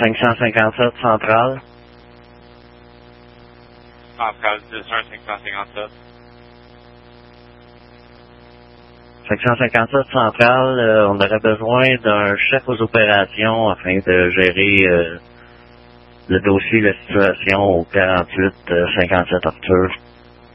557 centrale. Centrale 10-1, 557. 557 centrale, on aurait besoin d'un chef aux opérations afin de gérer le dossier, la situation au 48 57 Arthur.